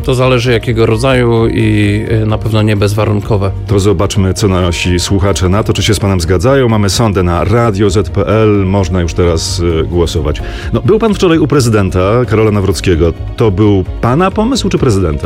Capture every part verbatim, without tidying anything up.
To zależy jakiego rodzaju i na pewno nie bezwarunkowe. To zobaczmy, co nasi słuchacze na to, czy się z panem zgadzają. Mamy sondę na radio zet pe el, można już teraz y, głosować. No, był pan wczoraj u prezydenta Karola Nawrockiego. To był pana pomysł, czy prezydenta?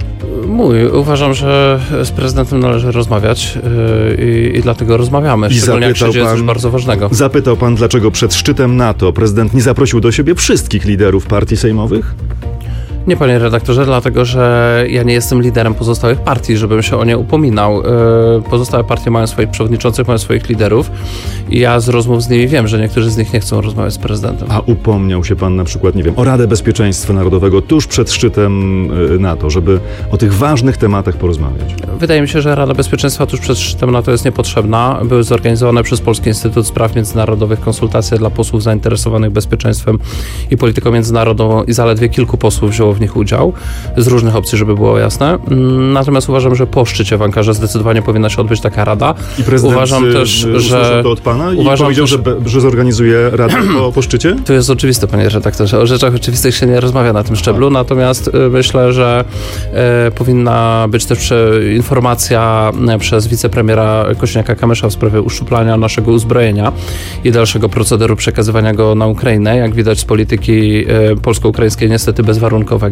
Mój. Uważam, że z prezydentem należy rozmawiać yy, i, i dlatego rozmawiamy. I szczególnie jak się dzieje pan, coś bardzo ważnego. Zapytał pan, dlaczego przed szczytem NATO prezydent nie zaprosił do siebie wszystkich liderów partii sejmowych? Nie, panie redaktorze, dlatego, że ja nie jestem liderem pozostałych partii, żebym się o nie upominał. Pozostałe partie mają swoich przewodniczących, mają swoich liderów i ja z rozmów z nimi wiem, że niektórzy z nich nie chcą rozmawiać z prezydentem. A upomniał się pan na przykład, nie wiem, o Radę Bezpieczeństwa Narodowego tuż przed szczytem NATO, żeby o tych ważnych tematach porozmawiać? Wydaje mi się, że Rada Bezpieczeństwa tuż przed szczytem NATO jest niepotrzebna. Były zorganizowane przez Polski Instytut Spraw Międzynarodowych konsultacje dla posłów zainteresowanych bezpieczeństwem i polityką międzynarodową i zaledwie kilku posłów wzięło w nich udział, z różnych opcji, żeby było jasne. Natomiast uważam, że po szczycie w Ankarze zdecydowanie powinna się odbyć taka rada. I prezydent uważam też, że to od pana i uważam, powiedział, że, że, że zorganizuje radę po, po szczycie? To jest oczywiste, panie redaktorze. O rzeczach oczywistych się nie rozmawia na tym szczeblu, tak. Natomiast y, myślę, że y, powinna być też prze, informacja y, przez wicepremiera Kosiniaka-Kamysza w sprawie uszczuplania naszego uzbrojenia i dalszego procederu przekazywania go na Ukrainę. Jak widać z polityki y, polsko-ukraińskiej niestety bezwarunkowej.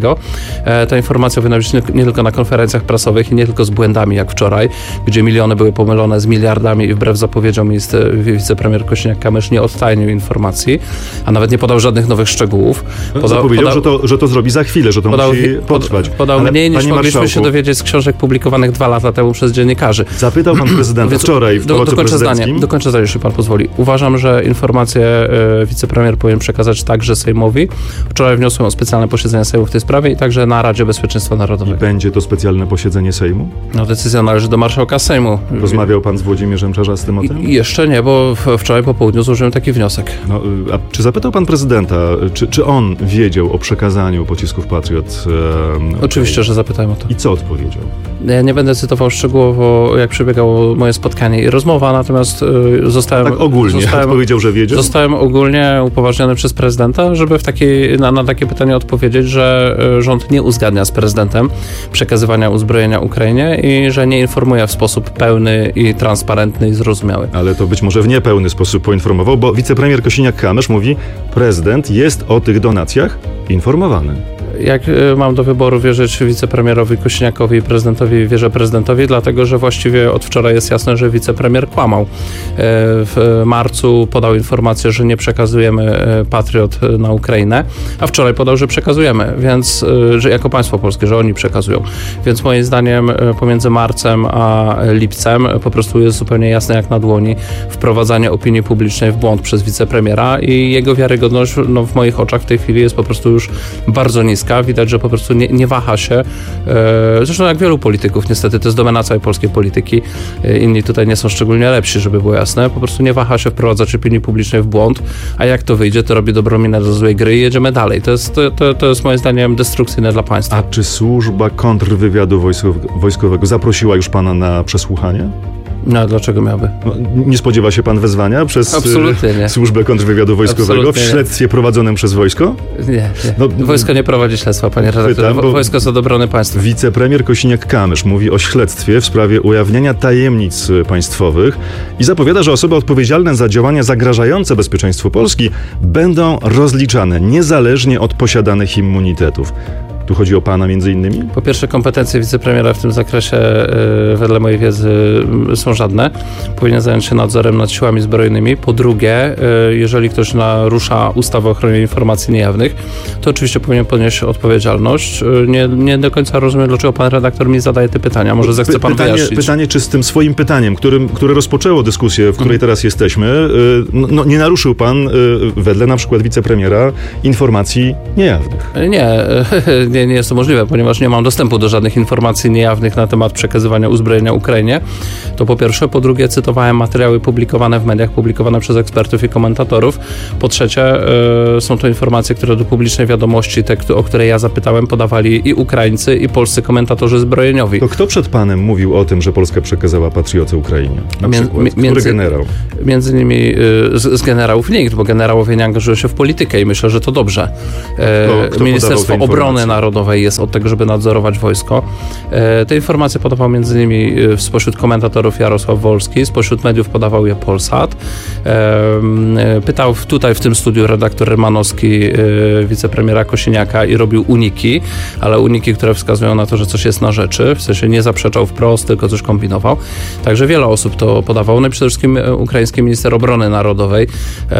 Ta informacja powinna być nie, nie tylko na konferencjach prasowych i nie tylko z błędami jak wczoraj, gdzie miliony były pomylone z miliardami i wbrew zapowiedziom jest wicepremier Kosiniak-Kamysz nie odtajnił informacji, a nawet nie podał żadnych nowych szczegółów. Poda, Zapowiedział, podał, że, to, że to zrobi za chwilę, że to podał, musi potrwać. Podał Ale, mniej niż mogliśmy marszałku, się dowiedzieć z książek publikowanych dwa lata temu przez dziennikarzy. Zapytał pan prezydenta Więc, wczoraj w do, Pałacu dokończę Prezydenckim. zdanie, dokończę zdanie, jeśli pan pozwoli. Uważam, że informację e, wicepremier powinien przekazać także Sejmowi. Wczoraj wniosłem o specjalne posiedzenie Sejmu w tej sprawie i także na Radzie Bezpieczeństwa Narodowego. I będzie to specjalne posiedzenie Sejmu? No, decyzja należy do marszałka Sejmu. Rozmawiał pan z Włodzimierzem Czarzastym o tym? I jeszcze nie, bo wczoraj po południu złożyłem taki wniosek. No, a czy zapytał pan prezydenta, czy, czy on wiedział o przekazaniu pocisków Patriot? E, Oczywiście, że zapytałem o to. I co odpowiedział? Ja nie będę cytował szczegółowo, jak przebiegało moje spotkanie i rozmowa, natomiast y, zostałem... Tak ogólnie zostałem, odpowiedział, że wiedział? Zostałem ogólnie upoważniony przez prezydenta, żeby w takiej, na, na takie pytanie odpowiedzieć, że y, rząd nie uzgadnia z prezydentem przekazywania uzbrojenia Ukrainie i że nie informuje w sposób pełny i transparentny i zrozumiały. Ale to być może w niepełny sposób poinformował, bo wicepremier Kosiniak-Kamysz mówi, prezydent jest o tych donacjach informowany. Jak mam do wyboru wierzyć wicepremierowi Kosiniakowi i prezydentowi, wierzę prezydentowi, dlatego że właściwie od wczoraj jest jasne, że wicepremier kłamał. W marcu podał informację, że nie przekazujemy Patriot na Ukrainę, a wczoraj podał, że przekazujemy, więc że jako państwo polskie, że oni przekazują. Więc moim zdaniem pomiędzy marcem a lipcem po prostu jest zupełnie jasne jak na dłoni wprowadzanie opinii publicznej w błąd przez wicepremiera i jego wiarygodność no, w moich oczach w tej chwili jest po prostu już bardzo niska. Widać, że po prostu nie, nie waha się. Zresztą jak wielu polityków, niestety to jest domena całej polskiej polityki. Inni tutaj nie są szczególnie lepsi, żeby było jasne. Po prostu nie waha się wprowadzać opinii publicznej w błąd, a jak to wyjdzie, to robi dobrą minę do złej gry i jedziemy dalej. To jest, to, to, to jest moim zdaniem destrukcyjne dla państwa. A czy służba kontrwywiadu wojskowego zaprosiła już pana na przesłuchanie? No, dlaczego miałby? No, nie spodziewa się pan wezwania przez Absolutnie nie. służbę kontrwywiadu wojskowego Absolutnie w śledztwie nie. prowadzonym przez wojsko? Nie, nie. No, wojsko nie prowadzi śledztwa, panie redaktorze. Pytam, wojsko jest od obrony państwa. Wicepremier Kosiniak-Kamysz mówi o śledztwie w sprawie ujawniania tajemnic państwowych i zapowiada, że osoby odpowiedzialne za działania zagrażające bezpieczeństwu Polski będą rozliczane niezależnie od posiadanych immunitetów. Tu chodzi o pana między innymi? Po pierwsze, kompetencje wicepremiera w tym zakresie yy, wedle mojej wiedzy yy, są żadne. Powinien zająć się nadzorem nad siłami zbrojnymi. Po drugie, yy, jeżeli ktoś narusza ustawę o ochronie informacji niejawnych, to oczywiście powinien ponieść odpowiedzialność. Yy, nie, nie do końca rozumiem, dlaczego pan redaktor mi zadaje te pytania. Może zechce pan pytanie, wyjaśnić. Pytanie, czy z tym swoim pytaniem, którym, które rozpoczęło dyskusję, w której mm. teraz jesteśmy, yy, no, nie naruszył pan, yy, wedle na przykład wicepremiera, informacji niejawnych? Nie, nie. Nie, nie jest to możliwe, ponieważ nie mam dostępu do żadnych informacji niejawnych na temat przekazywania uzbrojenia Ukrainie. To po pierwsze. Po drugie, cytowałem materiały publikowane w mediach, publikowane przez ekspertów i komentatorów. Po trzecie, y, są to informacje, które do publicznej wiadomości, te, o które ja zapytałem, podawali i Ukraińcy, i polscy komentatorzy zbrojeniowi. To kto przed panem mówił o tym, że Polska przekazała Patrioty Ukrainie? Na Mię, przykład? Który między, generał? Między innymi y, z, z generałów nikt, bo generałowie nie angażują się w politykę i myślę, że to dobrze. Y, kto, kto Ministerstwo Obrony Narodowej Narodowej jest od tego, żeby nadzorować wojsko. Te informacje podawał między innymi spośród komentatorów Jarosław Wolski, spośród mediów podawał je Polsat. Pytał tutaj w tym studiu redaktor Rymanowski wicepremiera Kosiniaka i robił uniki, ale uniki, które wskazują na to, że coś jest na rzeczy, w sensie nie zaprzeczał wprost, tylko coś kombinował. Także wiele osób to podawało. No i przede wszystkim ukraiński minister obrony narodowej e,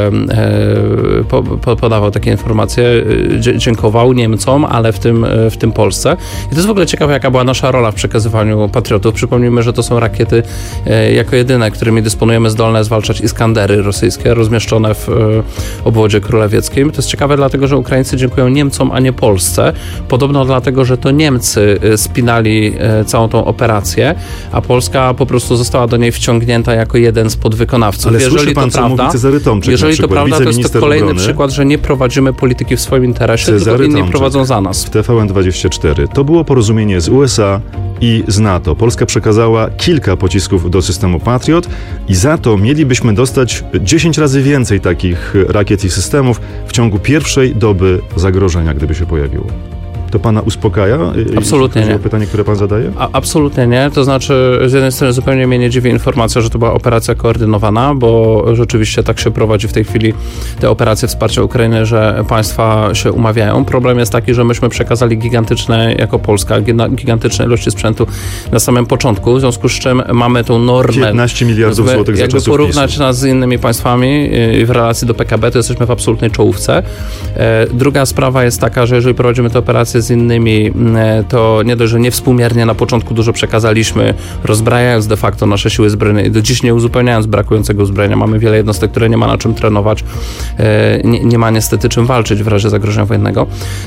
e, po, po, podawał takie informacje, dzie, dziękował Niemcom, ale w tym, w tym Polsce. I to jest w ogóle ciekawe, jaka była nasza rola w przekazywaniu patriotów. Przypomnijmy, że to są rakiety e, jako jedyne, którymi dysponujemy, zdolne zwalczać Iskandery rosyjskie, rozmieszczone w e, obwodzie królewieckim. To jest ciekawe, dlatego że Ukraińcy dziękują Niemcom, a nie Polsce. Podobno dlatego, że to Niemcy spinali e, całą tą operację, a Polska po prostu została do niej wciągnięta jako jeden z podwykonawców. Ale jeżeli słyszy pan, to co prawda, mówi Cezary Tomczyk, jeżeli to prawda, to jest to kolejny obrony, przykład, że nie prowadzimy polityki w swoim interesie, Cezary tylko inni Tomczyk prowadzą za nas. W T V N dwadzieścia cztery. To było porozumienie z U S A i z NATO. Polska przekazała kilka pocisków do systemu Patriot i za to mielibyśmy dostać dziesięć razy więcej takich rakiet i systemów w ciągu pierwszej doby zagrożenia, gdyby się pojawiło. To pana uspokaja? Absolutnie nie. Pytanie, które pan zadaje? A, absolutnie nie. To znaczy, z jednej strony zupełnie mnie nie dziwi informacja, że to była operacja koordynowana, bo rzeczywiście tak się prowadzi w tej chwili te operacje wsparcia Ukrainy, że państwa się umawiają. Problem jest taki, że myśmy przekazali gigantyczne, jako Polska, gigantyczne ilości sprzętu na samym początku, w związku z czym mamy tą normę. piętnaście miliardów złotych za jakby czasów porównać PiSu. nas z innymi państwami w relacji do P K B, to jesteśmy w absolutnej czołówce. Druga sprawa jest taka, że jeżeli prowadzimy te operacje z innymi, to nie dość, że niewspółmiernie na początku dużo przekazaliśmy, rozbrajając de facto nasze siły zbrojne i do dziś nie uzupełniając brakującego uzbrojenia. Mamy wiele jednostek, które nie ma na czym trenować, nie, nie ma niestety czym walczyć w razie zagrożenia wojennego,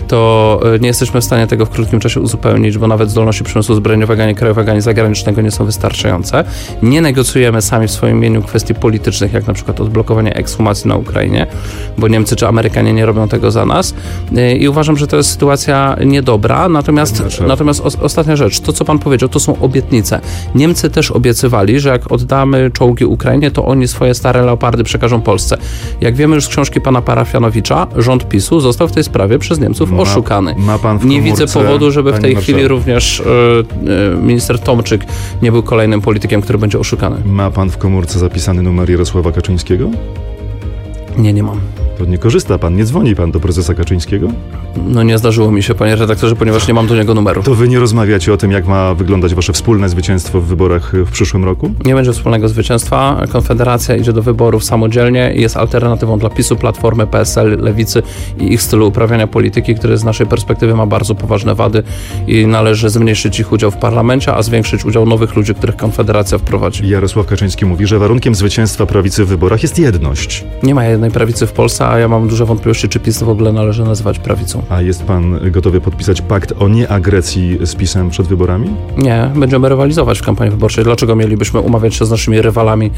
to nie jesteśmy w stanie tego w krótkim czasie uzupełnić, bo nawet zdolności przemysłu zbrojeniowego, ani krajowego, ani zagranicznego nie są wystarczające. Nie negocjujemy sami w swoim imieniu kwestii politycznych, jak na przykład odblokowanie ekshumacji na Ukrainie, bo Niemcy czy Amerykanie nie robią tego za nas i uważam, że to jest sytuacja niedobra, natomiast, natomiast o, ostatnia rzecz, to co pan powiedział, to są obietnice. Niemcy też obiecywali, że jak oddamy czołgi Ukrainie, to oni swoje stare Leopardy przekażą Polsce. Jak wiemy już z książki pana Parafianowicza, rząd PiSu został w tej sprawie przez Niemców ma, oszukany. Ma pan w nie widzę powodu, żeby w tej marszałek. chwili również y, y, minister Tomczyk nie był kolejnym politykiem, który będzie oszukany. Ma pan w komórce zapisany numer Jarosława Kaczyńskiego? Nie, nie mam. To nie korzysta pan, nie dzwoni pan do prezesa Kaczyńskiego? No nie zdarzyło mi się, panie redaktorze, ponieważ nie mam do niego numeru. To wy nie rozmawiacie o tym, jak ma wyglądać wasze wspólne zwycięstwo w wyborach w przyszłym roku? Nie będzie wspólnego zwycięstwa. Konfederacja idzie do wyborów samodzielnie i jest alternatywą dla PiSu, Platformy, P S L, Lewicy i ich stylu uprawiania polityki, który z naszej perspektywy ma bardzo poważne wady i należy zmniejszyć ich udział w parlamencie, a zwiększyć udział nowych ludzi, których Konfederacja wprowadzi. Jarosław Kaczyński mówi, że warunkiem zwycięstwa prawicy w wyborach jest jedność. Nie ma jednej prawicy w Polsce, a ja mam duże wątpliwości, czy PiS w ogóle należy nazywać prawicą. A jest pan gotowy podpisać pakt o nieagresji z PiS-em przed wyborami? Nie, będziemy rywalizować w kampanii wyborczej. Dlaczego mielibyśmy umawiać się z naszymi rywalami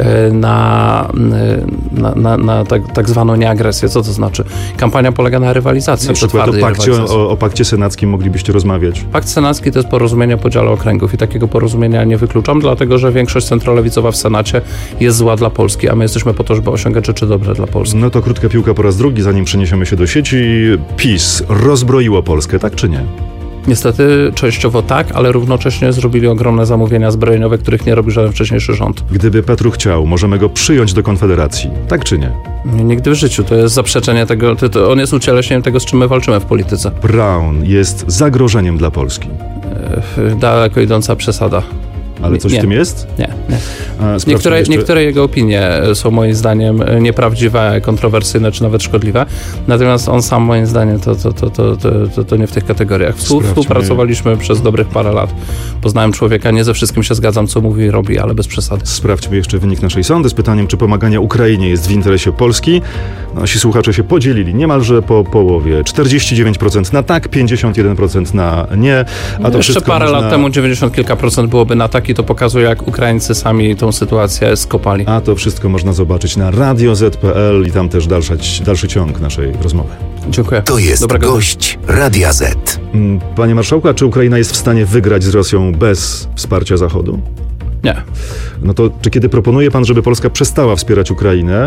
na, na, na, na tak, tak zwaną nieagresję? Co to znaczy? Kampania polega na rywalizacji. Na przykład o pakcie, o, o pakcie senackim moglibyście rozmawiać. Pakt senacki to jest porozumienie o podziale okręgów i takiego porozumienia nie wykluczam, dlatego że większość centrolewicowa w Senacie jest zła dla Polski, a my jesteśmy po to, żeby osiągać rzeczy dobre dla Polski. No to krótka piłka po raz drugi, zanim przeniesiemy się do sieci. PiS rozbroiło Polskę, tak czy nie? Niestety częściowo tak, ale równocześnie zrobili ogromne zamówienia zbrojeniowe, których nie robi żaden wcześniejszy rząd. Gdyby Petru chciał, możemy go przyjąć do Konfederacji, tak czy nie? Nigdy w życiu. To jest zaprzeczenie tego, to, to on jest ucieleśnieniem tego, z czym my walczymy w polityce. Braun jest zagrożeniem dla Polski. Daleko idąca przesada. Ale coś nie. w tym jest? Nie. nie. Niektóre, jeszcze... niektóre jego opinie są moim zdaniem nieprawdziwe, kontrowersyjne czy nawet szkodliwe. Natomiast on sam moim zdaniem to, to, to, to, to, to nie w tych kategoriach. Współpracowaliśmy przez dobrych parę lat. Poznałem człowieka, nie ze wszystkim się zgadzam, co mówi i robi, ale bez przesady. Sprawdźmy jeszcze wynik naszej sondy z pytaniem, czy pomaganie Ukrainie jest w interesie Polski. Nasi słuchacze się podzielili niemalże po połowie. czterdzieści dziewięć procent na tak, pięćdziesiąt jeden procent na nie. A to jeszcze parę można... lat temu dziewięćdziesiąt kilka procent byłoby na tak i to pokazuje, jak Ukraińcy sami tą sytuację skopali. A to wszystko można zobaczyć na radio zet kropka pe el i tam też dalszy, dalszy ciąg naszej rozmowy. Dziękuję. To jest Dobrego gość Radia Z. Panie marszałku, a czy Ukraina jest w stanie wygrać z Rosją bez wsparcia Zachodu? Nie. No to czy kiedy proponuje pan, żeby Polska przestała wspierać Ukrainę,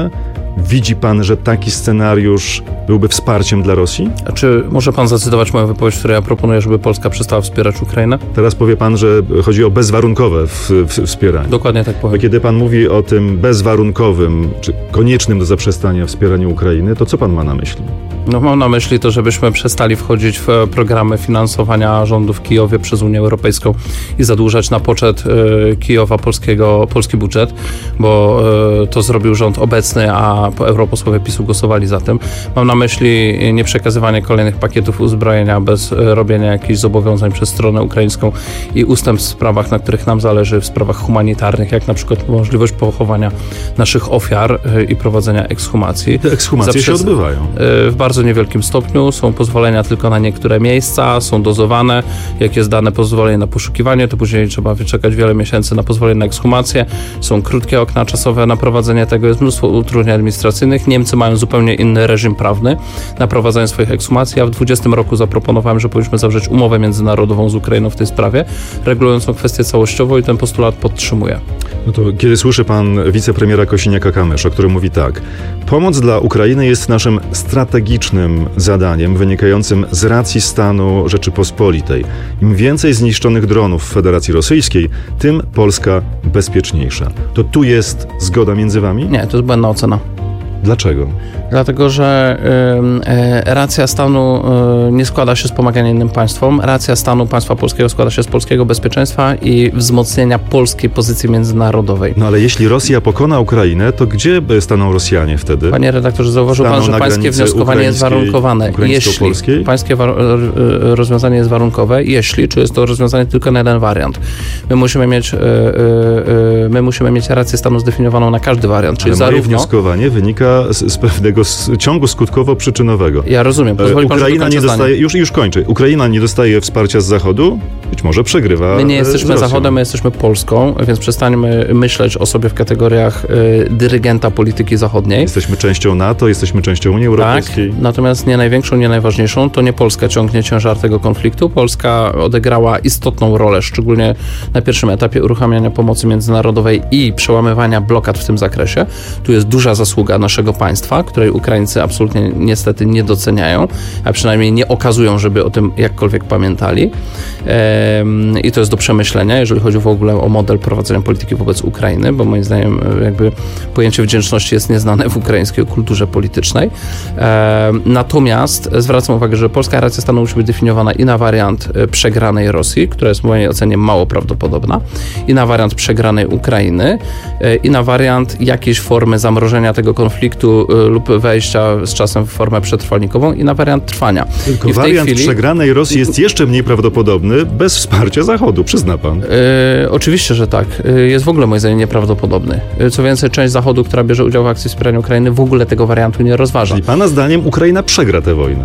Widzi pan, że taki scenariusz byłby wsparciem dla Rosji? A czy może pan zacytować moją wypowiedź, w której ja proponuję, żeby Polska przestała wspierać Ukrainę? Teraz powie pan, że chodzi o bezwarunkowe w, w, wspieranie. Dokładnie tak powiem. Bo kiedy pan mówi o tym bezwarunkowym, czy koniecznym do zaprzestania wspieraniu Ukrainy, to co pan ma na myśli? No mam na myśli to, żebyśmy przestali wchodzić w programy finansowania rządu w Kijowie przez Unię Europejską i zadłużać na poczet y, Kijowa polskiego, polski budżet, bo y, to zrobił rząd obecny, a europosłowie PiSu głosowali za tym. Mam na myśli nieprzekazywanie kolejnych pakietów uzbrojenia bez y, robienia jakichś zobowiązań przez stronę ukraińską i ustępstw w sprawach, na których nam zależy, w sprawach humanitarnych, jak na przykład możliwość pochowania naszych ofiar y, i prowadzenia ekshumacji. Te ekshumacje Zaprzez... się odbywają. Y, w bardzo niewielkim stopniu, są pozwolenia tylko na niektóre miejsca, są dozowane, jak jest dane pozwolenie na poszukiwanie, to później trzeba wyczekać wiele miesięcy na pozwolenie na ekshumację, są krótkie okna czasowe na prowadzenie tego, jest mnóstwo utrudnień administracyjnych. Niemcy mają zupełnie inny reżim prawny na prowadzenie swoich ekshumacji. Ja w dwudziestym roku zaproponowałem, że powinniśmy zawrzeć umowę międzynarodową z Ukrainą w tej sprawie, regulującą kwestię całościowo i ten postulat podtrzymuję. No to kiedy słyszy pan wicepremiera Kosiniaka-Kamysza, który mówi tak: pomoc dla Ukrainy jest naszym strategicznym zadaniem wynikającym z racji stanu Rzeczypospolitej. Im więcej zniszczonych dronów w Federacji Rosyjskiej, tym Polska bezpieczniejsza. To tu jest zgoda między wami? Nie, to jest błędna ocena. Dlaczego? Dlatego, że y, y, racja stanu y, nie składa się z pomagania innym państwom. Racja stanu państwa polskiego składa się z polskiego bezpieczeństwa i wzmocnienia polskiej pozycji międzynarodowej. No ale jeśli Rosja pokona Ukrainę, to gdzie staną Rosjanie wtedy? Panie redaktorze, zauważył pan, że pańskie wnioskowanie jest warunkowane. Jeśli pańskie wa- rozwiązanie jest warunkowe, jeśli, czy jest to rozwiązanie tylko na jeden wariant. My musimy mieć, y, y, y, my musimy mieć rację stanu zdefiniowaną na każdy wariant. Czyli ale zarówno... moje wnioskowanie wynika z, z pewnego z ciągu skutkowo-przyczynowego. Ja rozumiem. Pozwoli pan, Ukraina nie dostaje, już, już kończę. Ukraina nie dostaje wsparcia z Zachodu, być może przegrywa. My nie jesteśmy Zachodem, my jesteśmy Polską, więc przestańmy myśleć o sobie w kategoriach y, dyrygenta polityki zachodniej. Jesteśmy częścią NATO, jesteśmy częścią Unii Europejskiej. Tak, natomiast nie największą, nie najważniejszą. To nie Polska ciągnie ciężar tego konfliktu. Polska odegrała istotną rolę, szczególnie na pierwszym etapie uruchamiania pomocy międzynarodowej i przełamywania blokad w tym zakresie. Tu jest duża zasługa naszego państwa, której Ukraińcy absolutnie niestety nie doceniają, a przynajmniej nie okazują, żeby o tym jakkolwiek pamiętali. Ehm, I to jest do przemyślenia, jeżeli chodzi w ogóle o model prowadzenia polityki wobec Ukrainy, bo moim zdaniem jakby pojęcie wdzięczności jest nieznane w ukraińskiej kulturze politycznej. Ehm, natomiast zwracam uwagę, że polska racja stanu musi być definiowana i na wariant przegranej Rosji, która jest w mojej ocenie mało prawdopodobna, i na wariant przegranej Ukrainy, i na wariant jakiejś formy zamrożenia tego konfliktu lub wejścia z czasem w formę przetrwalnikową, i na wariant trwania. Tylko I w wariant tej chwili... przegranej Rosji jest jeszcze mniej prawdopodobny bez wsparcia Zachodu, przyzna pan. Yy, oczywiście, że tak. Yy, jest w ogóle moim zdaniem nieprawdopodobny. Yy, co więcej, część Zachodu, która bierze udział w akcji wspierania Ukrainy, w ogóle tego wariantu nie rozważa. Czyli pana zdaniem Ukraina przegra tę wojnę?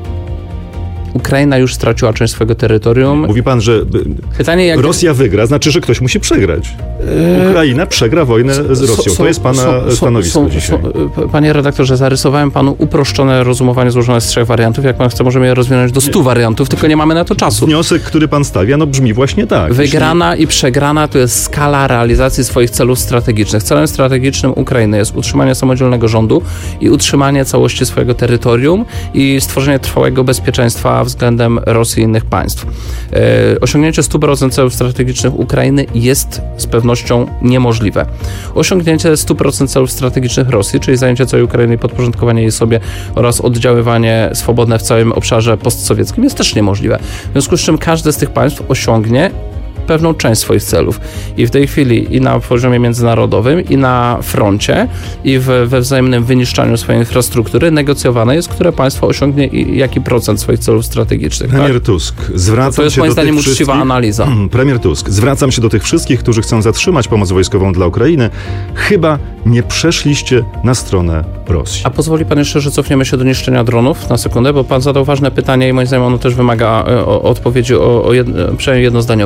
Ukraina już straciła część swojego terytorium. Mówi pan, że Pytanie, jak... Rosja wygra, znaczy, że ktoś musi przegrać. Yy... Ukraina przegra wojnę z Rosją. To jest pana są, stanowisko są, dzisiaj. Są, panie redaktorze, zarysowałem panu uproszczone rozumowanie złożone z trzech wariantów. Jak pan chce, możemy je rozwinąć do stu wariantów, tylko nie mamy na to czasu. Wniosek, który pan stawia, no brzmi właśnie tak. Wygrana Jeśli... i przegrana to jest skala realizacji swoich celów strategicznych. Celem strategicznym Ukrainy jest utrzymanie samodzielnego rządu i utrzymanie całości swojego terytorium i stworzenie trwałego bezpieczeństwa względem Rosji i innych państw. E, osiągnięcie stu procent celów strategicznych Ukrainy jest z pewnością niemożliwe. Osiągnięcie stu procent celów strategicznych Rosji, czyli zajęcie całej Ukrainy i podporządkowanie jej sobie oraz oddziaływanie swobodne w całym obszarze postsowieckim jest też niemożliwe. W związku z czym każde z tych państw osiągnie pewną część swoich celów. I w tej chwili i na poziomie międzynarodowym, i na froncie, i w, we wzajemnym wyniszczaniu swojej infrastruktury negocjowane jest, które państwo osiągnie i jaki procent swoich celów strategicznych. Premier tak? Tusk, zwracam to jest się moim do zdaniem tych uczciwa analiza. Premier Tusk, zwracam się do tych wszystkich, którzy chcą zatrzymać pomoc wojskową dla Ukrainy. Chyba nie przeszliście na stronę Rosji. A pozwoli pan jeszcze, że cofniemy się do niszczenia dronów na sekundę, bo pan zadał ważne pytanie i moim zdaniem ono też wymaga o, o odpowiedzi o, o jedno, przynajmniej jednozdaniowej.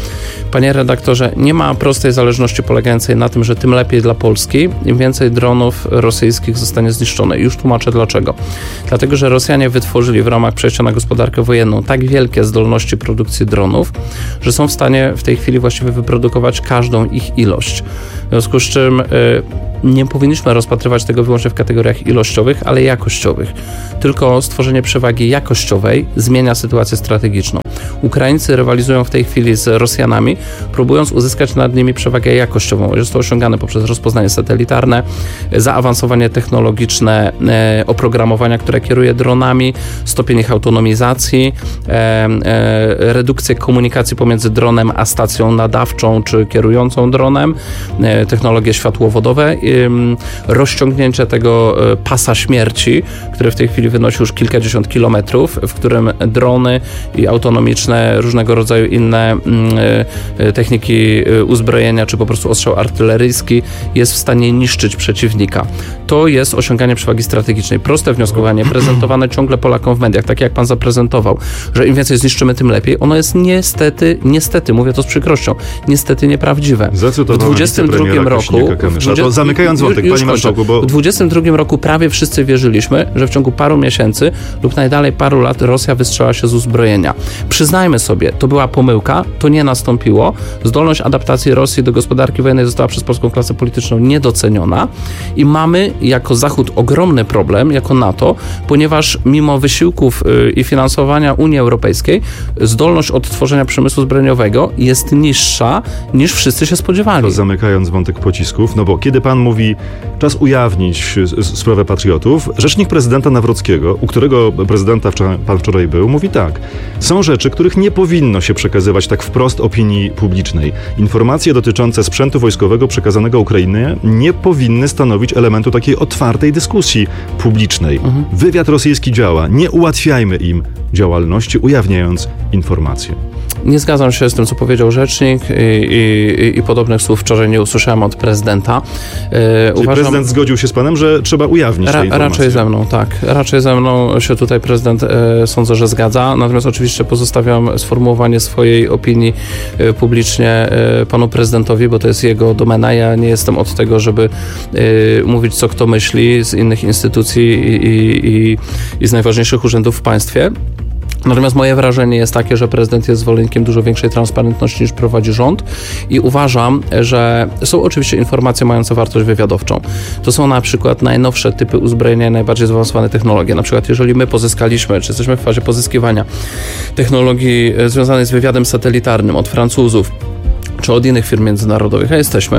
Panie redaktorze, nie ma prostej zależności polegającej na tym, że tym lepiej dla Polski, im więcej dronów rosyjskich zostanie zniszczone. Już tłumaczę dlaczego. Dlatego, że Rosjanie wytworzyli w ramach przejścia na gospodarkę wojenną tak wielkie zdolności produkcji dronów, że są w stanie w tej chwili właściwie wyprodukować każdą ich ilość. W związku z czym y, nie powinniśmy rozpatrywać tego wyłącznie w kategoriach ilościowych, ale jakościowych. Tylko stworzenie przewagi jakościowej zmienia sytuację strategiczną. Ukraińcy rywalizują w tej chwili z Rosjanami, próbując uzyskać nad nimi przewagę jakościową. Jest to osiągane poprzez rozpoznanie satelitarne, zaawansowanie technologiczne e, oprogramowania, które kieruje dronami, stopień ich autonomizacji, e, e, redukcję komunikacji pomiędzy dronem a stacją nadawczą czy kierującą dronem, e, technologie światłowodowe, e, rozciągnięcie tego e, pasa śmierci, który w tej chwili wynosi już kilkadziesiąt kilometrów, w którym drony i autonomiczne różnego rodzaju inne y, techniki y, uzbrojenia, czy po prostu ostrzał artyleryjski jest w stanie niszczyć przeciwnika. To jest osiąganie przewagi strategicznej. Proste wnioskowanie, prezentowane ciągle Polakom w mediach, tak jak pan zaprezentował, że im więcej zniszczymy, tym lepiej. Ono jest niestety, niestety, mówię to z przykrością, niestety nieprawdziwe. W dwudziestym drugim roku, dwudziestym zamykając wątek, już, panie marszałku, bo... w dwudziestym drugim roku prawie wszyscy wierzyliśmy, że w ciągu paru miesięcy lub najdalej paru lat Rosja wystrzela się z uzbrojenia. Przyznajmy sobie, to była pomyłka, to nie nastąpiło. Zdolność adaptacji Rosji do gospodarki wojennej została przez polską klasę polityczną niedoceniona i mamy jako Zachód ogromny problem, jako NATO, ponieważ mimo wysiłków i finansowania Unii Europejskiej zdolność odtworzenia przemysłu zbrojeniowego jest niższa niż wszyscy się spodziewali. To zamykając wątek pocisków, no bo kiedy pan mówi czas ujawnić sprawę patriotów, rzecznik prezydenta Nawrockiego, u którego prezydenta wczoraj, pan wczoraj był, mówi tak. Są rzeczy, których nie powinno się przekazywać tak wprost opinii publicznej. Informacje dotyczące sprzętu wojskowego przekazanego Ukrainie nie powinny stanowić elementu takiej otwartej dyskusji publicznej. Mhm. Wywiad rosyjski działa. Nie ułatwiajmy im działalności, ujawniając informacje. Nie zgadzam się z tym, co powiedział rzecznik i, i, i podobnych słów wczoraj nie usłyszałem od prezydenta. E, Czyli Uważam, prezydent zgodził się z panem, że trzeba ujawnić ra, te informacje? Raczej ze mną, tak. Raczej ze mną się tutaj prezydent e, sądzę, że zgadza. Natomiast oczywiście pozostawiam sformułowanie swojej opinii e, publicznie e, panu prezydentowi, bo to jest jego domena. Ja nie jestem od tego, żeby e, mówić, co kto myśli z innych instytucji i, i, i, i z najważniejszych urzędów w państwie. Natomiast moje wrażenie jest takie, że prezydent jest zwolennikiem dużo większej transparentności niż prowadzi rząd i uważam, że są oczywiście informacje mające wartość wywiadowczą. To są na przykład najnowsze typy uzbrojenia i najbardziej zaawansowane technologie. Na przykład jeżeli my pozyskaliśmy, czy jesteśmy w fazie pozyskiwania technologii związanej z wywiadem satelitarnym od Francuzów, czy od innych firm międzynarodowych, a jesteśmy,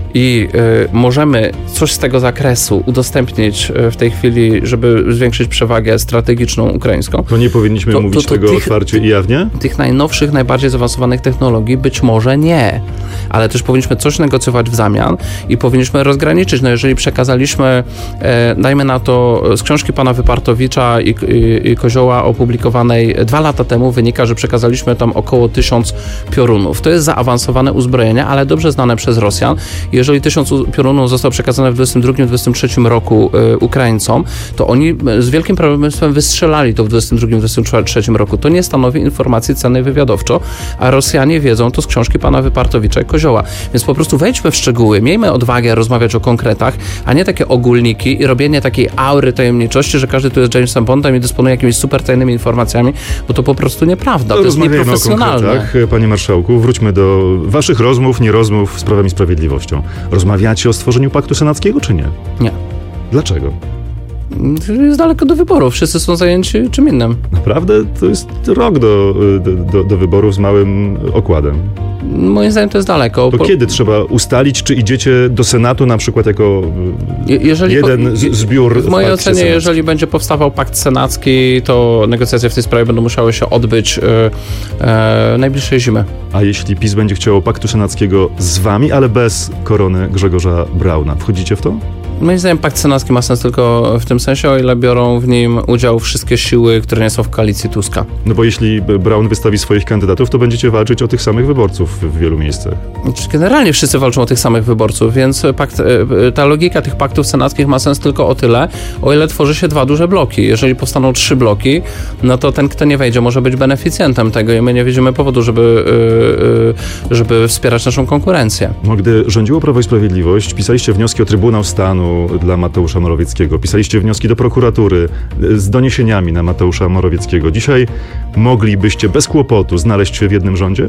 i y, możemy coś z tego zakresu udostępnić y, w tej chwili, żeby zwiększyć przewagę strategiczną ukraińską. To nie powinniśmy to, mówić to, to tego tych, otwarcie i jawnie? Tych najnowszych, najbardziej zaawansowanych technologii być może nie, ale też powinniśmy coś negocjować w zamian i powinniśmy rozgraniczyć. No jeżeli przekazaliśmy, e, dajmy na to, z książki pana Wypartowicza i, i, i Kozioła opublikowanej dwa lata temu wynika, że przekazaliśmy tam około tysiąc piorunów. To jest zaawansowane uzbrojenie, ale dobrze znane przez Rosjan. Jeżeli tysiąc piorunów został przekazane w dwudziestym drugim dwudziestym trzecim roku y, Ukraińcom, to oni z wielkim prawdopodobieństwem wystrzelali to w dwudziestym drugim dwudziestym trzecim roku. To nie stanowi informacji cennej wywiadowczo, a Rosjanie wiedzą to z książki pana Wypartowicza i Kozioła. Więc po prostu wejdźmy w szczegóły, miejmy odwagę rozmawiać o konkretach, a nie takie ogólniki i robienie takiej aury tajemniczości, że każdy tu jest Jamesem Bondem i dysponuje jakimiś super tajnymi informacjami, bo to po prostu nieprawda. To, to jest nieprofesjonalne. Panie marszałku, wróćmy do waszych rozmów, nie rozmów z Prawem i Sprawiedliwością. Rozmawiacie o stworzeniu paktu senackiego, czy nie? Nie. Dlaczego? Jest daleko do wyborów. Wszyscy są zajęci czym innym. Naprawdę? To jest rok do, do, do wyborów z małym okładem. Moim zdaniem to jest daleko. To po... kiedy trzeba ustalić, czy idziecie do Senatu na przykład jako Je, jeżeli jeden po... z, zbiór... W mojej ocenie, senacki. Jeżeli będzie powstawał pakt senacki, to negocjacje w tej sprawie będą musiały się odbyć e, e, najbliższej zimy. A jeśli PiS będzie chciało paktu senackiego z wami, ale bez korony Grzegorza Brauna, wchodzicie w to? Moim zdaniem pakt senacki ma sens tylko w tym sensie, o ile biorą w nim udział wszystkie siły, które nie są w koalicji Tuska. No bo jeśli Braun wystawi swoich kandydatów, to będziecie walczyć o tych samych wyborców w wielu miejscach. Generalnie wszyscy walczą o tych samych wyborców, więc pakt, ta logika tych paktów senackich ma sens tylko o tyle, o ile tworzy się dwa duże bloki. Jeżeli powstaną trzy bloki, no to ten, kto nie wejdzie, może być beneficjentem tego i my nie widzimy powodu, żeby, żeby wspierać naszą konkurencję. No, gdy rządziło Prawo i Sprawiedliwość, pisaliście wnioski o Trybunał Stanu dla Mateusza Morawieckiego, pisaliście wnioski do prokuratury z doniesieniami na Mateusza Morawieckiego. Dzisiaj moglibyście bez kłopotu znaleźć się w jednym rządzie?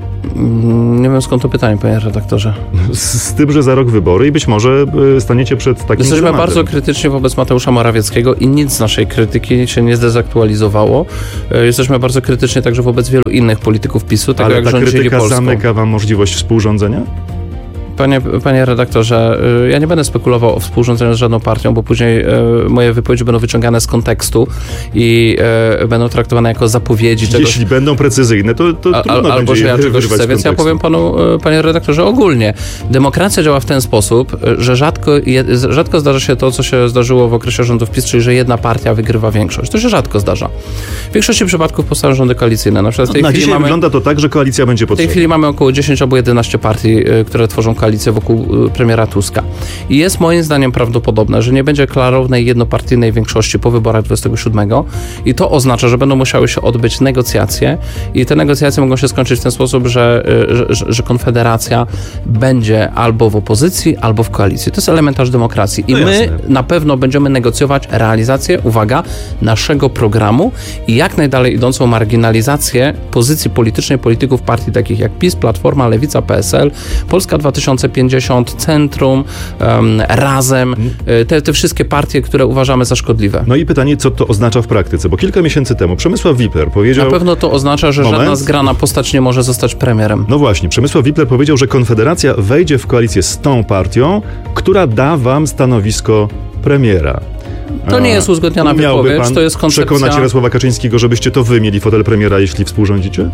Nie wiem, skąd to pytanie, panie redaktorze. Z, z tym, że za rok wybory i być może staniecie przed takim Jesteśmy dylematem. bardzo krytycznie wobec Mateusza Morawieckiego i nic z naszej krytyki się nie zdezaktualizowało. Jesteśmy bardzo krytyczni także wobec wielu innych polityków PiSu, tego Ale jak ta rządzili krytyka Polską. zamyka wam możliwość współrządzenia? Panie, panie redaktorze, ja nie będę spekulował o współrządzeniu z żadną partią, bo później e, moje wypowiedzi będą wyciągane z kontekstu i e, będą traktowane jako zapowiedzi czegoś. Jeśli będą precyzyjne, to, to A, trudno albo, będzie że ja je czegoś wyrywać chcę, z więc ja kontekstu. powiem panu, panie redaktorze, ogólnie. Demokracja działa w ten sposób, że rzadko, je, rzadko zdarza się to, co się zdarzyło w okresie rządów PiS, czyli że jedna partia wygrywa większość. To się rzadko zdarza. W większości przypadków powstają rządy koalicyjne. Na przykład w tej Na chwili dzisiaj mamy, wygląda to tak, że koalicja będzie w tej potrzebna. chwili mamy około dziesięć albo jedenaście partii, które tworzą koalicję wokół premiera Tuska. I jest moim zdaniem prawdopodobne, że nie będzie klarownej jednopartyjnej większości po wyborach dwudziestego siódmego i to oznacza, że będą musiały się odbyć negocjacje i te negocjacje mogą się skończyć w ten sposób, że, że, że Konfederacja będzie albo w opozycji, albo w koalicji. To jest elementarz demokracji i No my jasne. na pewno będziemy negocjować realizację, uwaga, naszego programu i jak najdalej idącą marginalizację pozycji politycznej polityków partii takich jak PiS, Platforma, Lewica, P S L, Polska dwa tysiące pięćdziesiąt, Centrum, um, Razem, te, te wszystkie partie, które uważamy za szkodliwe. No i pytanie, co to oznacza w praktyce, bo kilka miesięcy temu Przemysław Wipler powiedział... Na pewno to oznacza, że Moment. żadna zgrana postać nie może zostać premierem. No właśnie, Przemysław Wipler powiedział, że Konfederacja wejdzie w koalicję z tą partią, która da wam stanowisko premiera. To nie jest uzgodniona Miałby wypowiedź, pan to jest koncepcja... przekonać Jarosława Kaczyńskiego, żebyście to wy mieli fotel premiera, jeśli współrządzicie?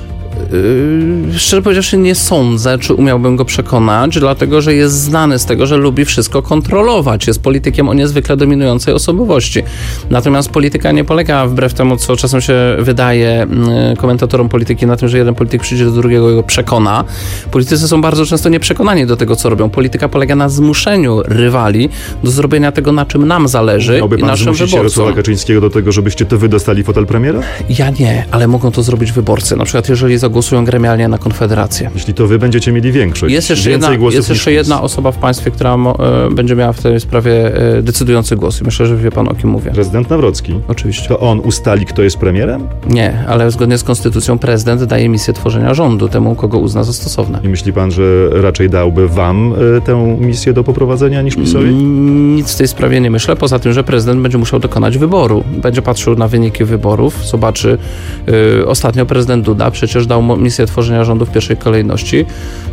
Yy, szczerze powiedziawszy, nie sądzę, czy umiałbym go przekonać, dlatego, że jest znany z tego, że lubi wszystko kontrolować. Jest politykiem o niezwykle dominującej osobowości. Natomiast polityka nie polega, wbrew temu, co czasem się wydaje yy, komentatorom polityki, na tym, że jeden polityk przyjdzie do drugiego i go przekona. Politycy są bardzo często nieprzekonani do tego, co robią. Polityka polega na zmuszeniu rywali do zrobienia tego, na czym nam zależy Miałby i pan naszym zmusić Jarosława wyborcom. Kaczyńskiego do tego, żebyście to wy dostali fotel premiera? Ja nie, ale mogą to zrobić wyborcy. Na przykład, jeżeli zagłosują gremialnie na Konfederację. Jeśli to wy będziecie mieli większość. Jest jeszcze, więcej jedna, głosów jest niż jeszcze PiS. jedna osoba w państwie, która mo, e, będzie miała w tej sprawie e, decydujący głos. I myślę, że wie pan, o kim mówię. Prezydent Nawrocki. Oczywiście. To on ustali, kto jest premierem? Nie, ale zgodnie z konstytucją prezydent daje misję tworzenia rządu temu, kogo uzna za stosowne. I myśli pan, że raczej dałby wam y, tę misję do poprowadzenia niż PiSowi? Mm, Nic w tej sprawie nie myślę, poza tym, że prezydent będzie musiał dokonać wyboru. Będzie patrzył na wyniki wyborów, zobaczy. Yy, ostatnio prezydent Duda przecież dał mo- misję tworzenia rządu w pierwszej kolejności yy,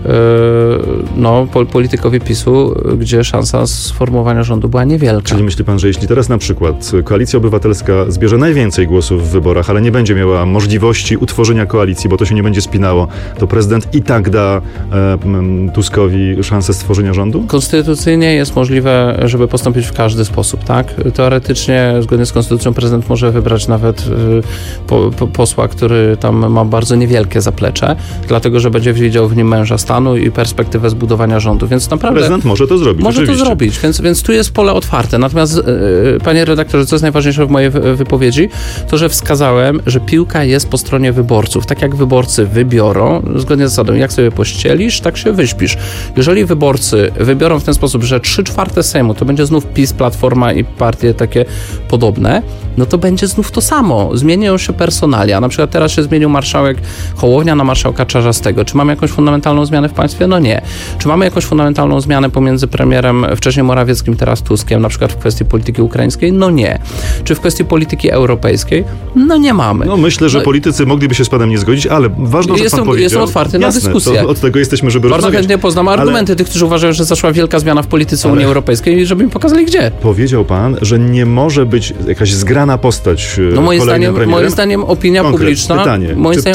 no, pol- politykowi PiSu, gdzie szansa sformułowania rządu była niewielka. Czyli myśli pan, że jeśli teraz na przykład Koalicja Obywatelska zbierze najwięcej głosów w wyborach, ale nie będzie miała możliwości utworzenia koalicji, bo to się nie będzie spinało, to prezydent i tak da e, m, Tuskowi szansę stworzenia rządu? Konstytucyjnie jest możliwe, żeby postąpić w każdy sposób, tak? Teoretycznie, zgodnie z konstytucją, prezydent może wybrać nawet y, po, po, posła, który tam ma bardzo niewielkie zaplecze, dlatego, że będzie widział w nim męża stanu i perspektywę zbudowania rządu, więc naprawdę... Prezydent może to zrobić, Może oczywiście. to zrobić, więc, więc tu jest pole otwarte. Natomiast, yy, panie redaktorze, co jest najważniejsze w mojej wy- wypowiedzi, to, że wskazałem, że piłka jest po stronie wyborców. Tak jak wyborcy wybiorą, zgodnie z zasadą, jak sobie pościelisz, tak się wyśpisz. Jeżeli wyborcy wybiorą w ten sposób, że trzy czwarte Sejmu to będzie znów PiS, Platforma i partie takie podobne, no to będzie znów to samo. Zmienią się personalia. Na przykład teraz się zmienił marszałek Hołownia na marszałka Czarzastego. Czy mamy jakąś fundamentalną zmianę w państwie? No nie. Czy mamy jakąś fundamentalną zmianę pomiędzy premierem wcześniej Morawieckim, teraz Tuskiem, na przykład w kwestii polityki ukraińskiej? No nie. Czy w kwestii polityki europejskiej? No nie mamy. No myślę, że No, politycy mogliby się z panem nie zgodzić, ale ważną rzecz Jestem- pan powiedział. jestem otwarty na Jasne, dyskusję. To od tego jesteśmy, żeby Bardzo rozmawiać. chętnie poznam argumenty Ale tych, którzy uważają, że zaszła wielka zmiana w polityce Ale- Unii Europejskiej i żeby mi pokazali gdzie. powiedział pan, że nie może być jakaś zgrana postać No moim kolejnym zdaniem, premierem. moim zdaniem opinia Konkret, publiczna, pytanie, moim czy zdaniem opinia Przemysław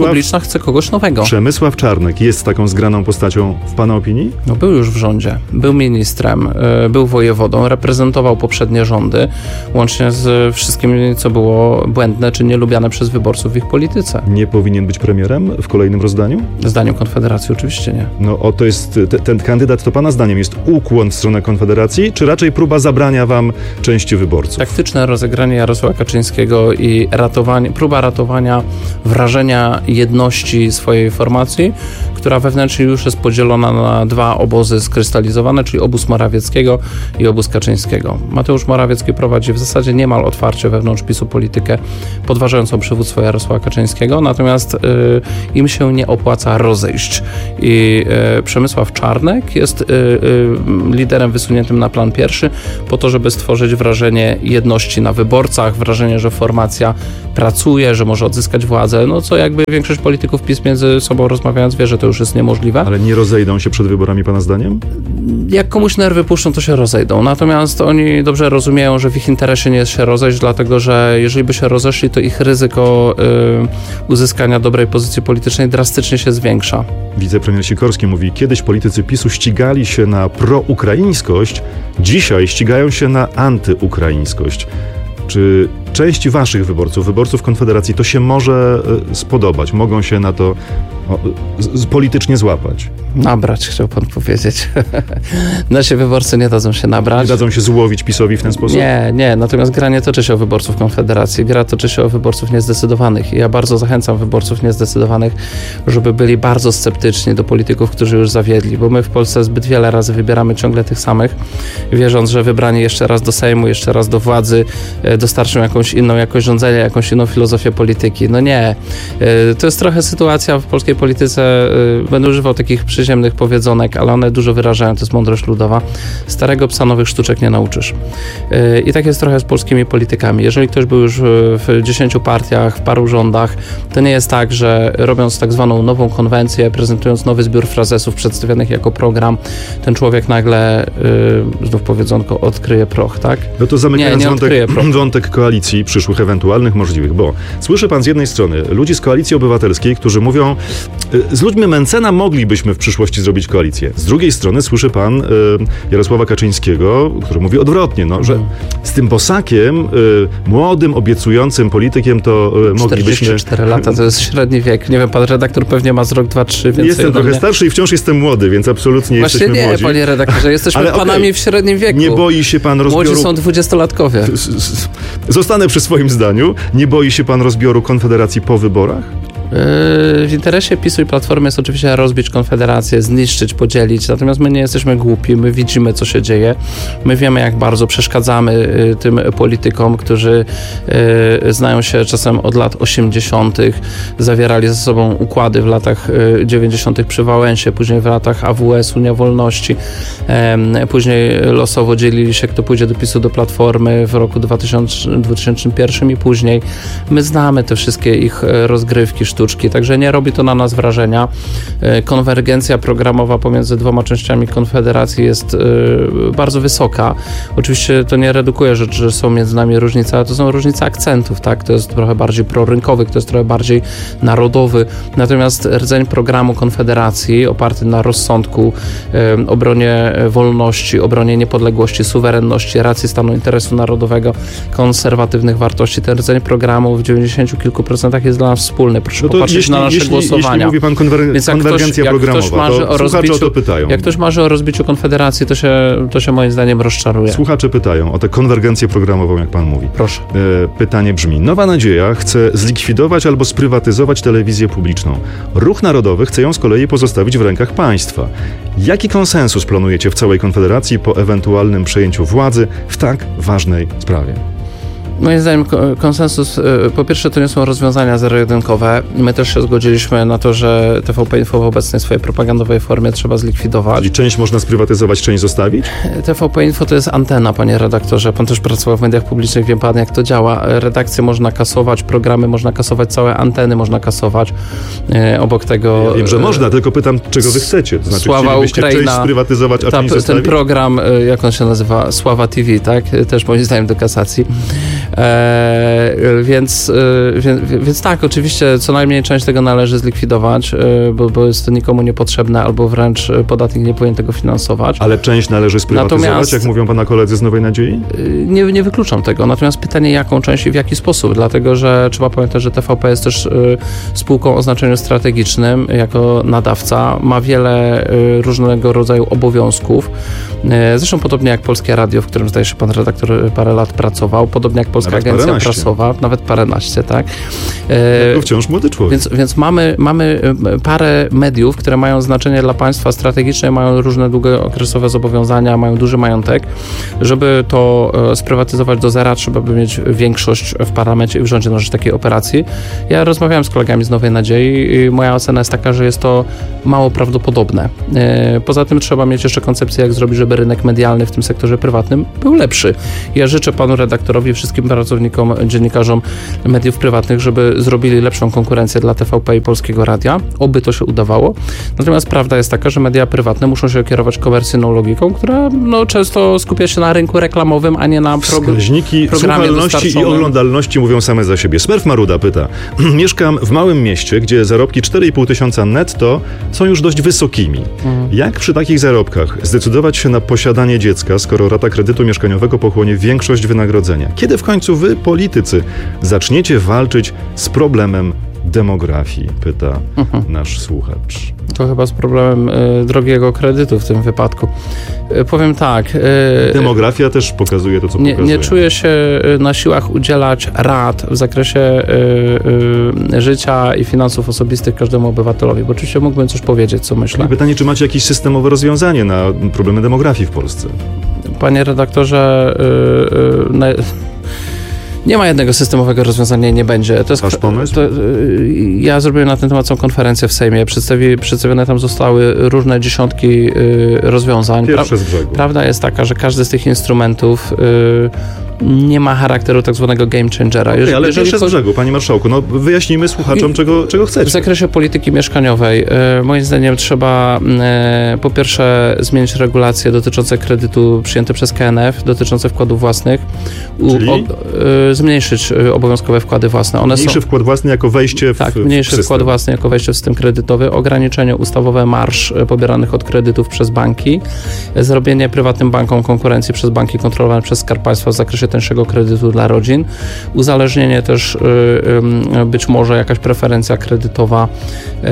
publiczna chce kogoś nowego. Przemysław Czarnek jest taką zgraną postacią w pana opinii? No był już w rządzie, był ministrem, był wojewodą, reprezentował poprzednie rządy, łącznie z wszystkim, co było błędne czy nielubiane przez wyborców w ich polityce. Nie powinien być premierem w kolejnym rozdaniu? Zdaniem Konfederacji oczywiście nie. No o to jest, te, ten kandydat to pana zdaniem jest ukłon w stronę Konfederacji, czy raczej próba zabrania wam części wyborców? Taktyczne rozegranie Jarosława Kaczyńskiego i ratowanie, próba ratowania wrażenia jedności swojej formacji, która wewnętrznie już jest podzielona na dwa obozy skrystalizowane, czyli obóz Morawieckiego i obóz Kaczyńskiego. Mateusz Morawiecki prowadzi w zasadzie niemal otwarcie wewnątrz PiS-u politykę podważającą przywództwo Jarosława Kaczyńskiego, natomiast y, im się nie opłaca rozejść. I y, Przemysław Czarnek jest y, y, liderem wysuniętym na plan pierwszy po to, żeby stworzyć wrażenie jedności na wyborcach, wrażenie, że formacja pracuje, że może odzyskać władzę, no co jakby większość polityków PiS między sobą rozmawiając wie, że to już jest niemożliwe. Ale nie rozejdą się przed wyborami pana zdaniem? Jak komuś nerwy puszczą, to się rozejdą. Natomiast oni dobrze rozumieją, że w ich interesie nie jest się rozejść, dlatego że jeżeli by się rozeszli, to ich ryzyko y, uzyskania dobrej pozycji politycznej drastycznie się zwiększa. Wicepremier Sikorski mówi, kiedyś politycy PiS-u ścigali się na proukraińskość, dzisiaj ścigają się na antyukraińskość. Czy części waszych wyborców, wyborców Konfederacji, to się może spodobać? Mogą się na to o, z, politycznie złapać? Nabrać, chciał pan powiedzieć. Nasi wyborcy nie dadzą się nabrać. Nie dadzą się złowić PiS-owi w ten sposób? Nie, nie. Natomiast gra nie toczy się o wyborców Konfederacji. Gra toczy się o wyborców niezdecydowanych. I ja bardzo zachęcam wyborców niezdecydowanych, żeby byli bardzo sceptyczni do polityków, którzy już zawiedli, bo my w Polsce zbyt wiele razy wybieramy ciągle tych samych, wierząc, że wybrani jeszcze raz do Sejmu, jeszcze raz do władzy dostarczą jakąś inną jakość rządzenia, jakąś inną filozofię polityki. No nie. To jest trochę sytuacja w polskiej polityce, będę używał takich przyziemnych powiedzonek, ale one dużo wyrażają, to jest mądrość ludowa. Starego psa nowych sztuczek nie nauczysz. I tak jest trochę z polskimi politykami. Jeżeli ktoś był już w dziesięciu partiach, w paru rządach, to nie jest tak, że robiąc tak zwaną nową konwencję, prezentując nowy zbiór frazesów przedstawionych jako program, ten człowiek nagle, yy, znów powiedzonko, odkryje proch, tak? No to zamykając nie, nie wątek, wątek koalicji przyszłych ewentualnych możliwych, bo słyszy pan z jednej strony ludzi z Koalicji Obywatelskiej, którzy mówią, z ludźmi Mencena moglibyśmy w przyszłości zrobić koalicję. Z drugiej strony słyszy pan y, Jarosława Kaczyńskiego, który mówi odwrotnie, no, że z tym Bosakiem, y, młodym, obiecującym politykiem, to y, moglibyśmy... czterdzieści cztery lata to jest średni wiek. Nie wiem, pan redaktor pewnie ma z rok, dwa, trzy, więc... Jestem trochę mnie... starszy i wciąż jestem młody, więc absolutnie Właśnie jesteśmy nie, młodzi. panie redaktorze, jesteśmy ale panami okay, w średnim wieku. Nie boi się pan rozbioru... Młodzi są dwudziestolatkowie. Zostanę przy swoim zdaniu. Nie boi się pan rozbioru Konfederacji po wyborach? W interesie PiS-u i Platformy jest oczywiście rozbić Konfederację, zniszczyć, podzielić, natomiast my nie jesteśmy głupi, my widzimy, co się dzieje, my wiemy, jak bardzo przeszkadzamy tym politykom, którzy znają się czasem od lat osiemdziesiątych, zawierali ze sobą układy w latach dziewięćdziesiątych przy Wałęsie, później w latach A W S, Unia Wolności, później losowo dzielili się, kto pójdzie do PiS-u, do Platformy w roku dwutysięcznym pierwszym i później. My znamy te wszystkie ich rozgrywki, sztuczki, także nie robi to na nas wrażenia. Konwergencja programowa pomiędzy dwoma częściami Konfederacji jest bardzo wysoka. Oczywiście to nie redukuje rzeczy, że są między nami różnice, ale to są różnice akcentów, tak? To jest trochę bardziej prorynkowy, to jest trochę bardziej narodowy. Natomiast rdzeń programu Konfederacji oparty na rozsądku, obronie wolności, obronie niepodległości, suwerenności, racji stanu, interesu narodowego, konserwatywnych wartości, ten rdzeń programu w dziewięćdziesięciu kilku procentach jest dla nas wspólny. Proszę no popatrzeć jeśli, na nasze jeśli, głosowania. Jeśli mówi pan konwer- Więc jak konwergencja ktoś, programowa, jak ktoś marzy to o słuchacze rozbiciu, o to pytają. Jak ktoś marzy o rozbiciu Konfederacji, to się, to się moim zdaniem rozczaruje. Słuchacze pytają o tę konwergencję programową, jak pan mówi. Proszę. E, pytanie brzmi. Nowa Nadzieja chce zlikwidować albo sprywatyzować telewizję publiczną. Ruch Narodowy chce ją z kolei pozostawić w rękach państwa. Jaki konsensus planujecie w całej Konfederacji po ewentualnym przejęciu władzy w tak ważnej sprawie? Moim zdaniem konsensus, po pierwsze to nie są rozwiązania zero-jedynkowe. My też się zgodziliśmy na to, że T V P Info w obecnej swojej propagandowej formie trzeba zlikwidować. Czyli część można sprywatyzować, część zostawić? T V P Info to jest antena, panie redaktorze. Pan też pracował w mediach publicznych, wie pan, jak to działa. Redakcje można kasować, programy można kasować, całe anteny można kasować. E, obok tego... Ja wiem, że można, tylko pytam, czego wy chcecie. To znaczy, Sława chcielibyście Ukraina, część sprywatyzować, a ta, część zostawić? Ten program, jak on się nazywa? Sława T V, tak? Też moim zdaniem do kasacji. E, więc, e, więc, więc tak, oczywiście co najmniej część tego należy zlikwidować, e, bo, bo jest to nikomu niepotrzebne, albo wręcz podatnik nie powinien tego finansować. Ale część należy sprywatyzować, Natomiast, jak mówią pana koledzy z Nowej Nadziei? Nie, nie wykluczam tego. Natomiast pytanie, jaką część i w jaki sposób, dlatego że trzeba pamiętać, że T V P jest też y, spółką o znaczeniu strategicznym jako nadawca, ma wiele y, różnego rodzaju obowiązków. Y, zresztą podobnie jak Polskie Radio, w którym zdaje się pan redaktor parę lat pracował, podobnie jak Polska nawet Agencja paręnaście. Prasowa, nawet paręnaście, tak? Y, to wciąż młody człowiek. Więc, więc mamy, mamy parę mediów, które mają znaczenie dla państwa strategiczne, mają różne długookresowe zobowiązania, mają duży majątek. Żeby to e, sprywatyzować do zera, trzeba by mieć większość w parlamencie i w rządzie na rzecz takiej operacji. Ja rozmawiałem z kolegami z Nowej Nadziei i moja ocena jest taka, że jest to mało prawdopodobne. E, poza tym trzeba mieć jeszcze koncepcję, jak zrobić, żeby rynek medialny w tym sektorze prywatnym był lepszy. Ja życzę panu redaktorowi, wszystkim pracownikom, dziennikarzom mediów prywatnych, żeby zrobili lepszą konkurencję dla T V P i Polskiego Radia. Oby to się udawało. Natomiast prawda jest taka, że media prywatne muszą się kierować komercyjną logiką, która no, często skupia się na rynku reklamowym, a nie na prog- Wskaźniki słuchalności i oglądalności mówią same za siebie. Smurf Maruda pyta. Mieszkam w małym mieście, gdzie zarobki cztery i pół tysiąca netto są już dość wysokimi. Mhm. Jak przy takich zarobkach zdecydować się na posiadanie dziecka, skoro rata kredytu mieszkaniowego pochłonie większość wynagrodzenia? Kiedy w końcu wy, politycy, zaczniecie walczyć z problemem demografii? Pyta mhm. nasz słuchacz. To chyba z problemem y, drogiego kredytu w tym wypadku. Y, powiem tak. Y, Demografia też pokazuje to, co nie, pokazuje. Nie czuję się na siłach udzielać rad w zakresie y, y, życia i finansów osobistych każdemu obywatelowi, bo oczywiście mógłbym coś powiedzieć, co myślę. Pytanie, czy macie jakieś systemowe rozwiązanie na problemy demografii w Polsce? Panie redaktorze, y, y, na... Nie ma jednego systemowego rozwiązania i nie będzie. To jest, Wasz pomysł? To, ja zrobiłem na ten temat całą konferencję w Sejmie. Przedstawi, przedstawione tam zostały różne dziesiątki y, rozwiązań. Pierwsze z brzegu. Prawda jest taka, że każdy z tych instrumentów y, nie ma charakteru tak zwanego game changera. Okay, ale pierwsze z brzegu, panie marszałku, no wyjaśnijmy słuchaczom, czego, czego chcecie. W zakresie polityki mieszkaniowej y, moim zdaniem trzeba y, po pierwsze zmienić regulacje dotyczące kredytu przyjęte przez K N F, dotyczące wkładów własnych. Czyli? U, o, y, zmniejszyć obowiązkowe wkłady własne. One mniejszy są, wkład własny jako wejście w Tak, mniejszy w wkład własny jako wejście w system kredytowy, ograniczenie ustawowe marż pobieranych od kredytów przez banki, zrobienie prywatnym bankom konkurencji przez banki kontrolowane przez Skarb Państwa w zakresie tańszego kredytu dla rodzin, uzależnienie też y, y, być może jakaś preferencja kredytowa y,